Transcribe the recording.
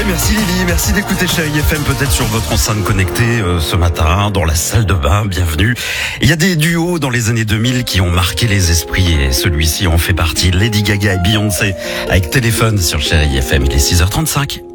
Merci Lily, merci d'écouter Chérie FM, peut-être sur votre enceinte connectée ce matin, dans la salle de bain, bienvenue. Il y a des duos dans les années 2000 qui ont marqué les esprits et celui-ci en fait partie. Lady Gaga et Beyoncé avec Téléphone sur Chérie FM, il est 6h35.